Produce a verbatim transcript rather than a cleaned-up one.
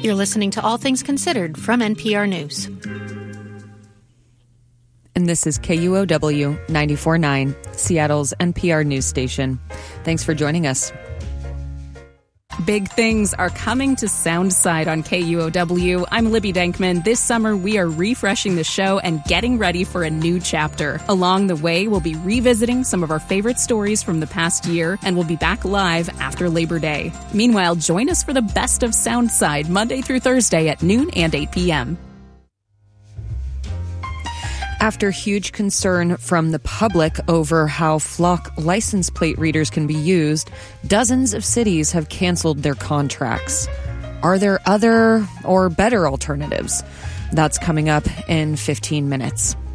You're listening to All Things Considered from N P R News. And this is K U O W ninety-four point nine, Seattle's N P R news station. Thanks for joining us. Big things are coming to Soundside on K U O W. I'm Libby Dankman. This summer, we are refreshing the show and getting ready for a new chapter. Along the way, we'll be revisiting some of our favorite stories from the past year, and we'll be back live after Labor Day. Meanwhile, join us for the best of Soundside, Monday through Thursday at noon and eight p.m. After huge concern from the public over how Flock license plate readers can be used, dozens of cities have canceled their contracts. Are there other or better alternatives? That's coming up in fifteen minutes.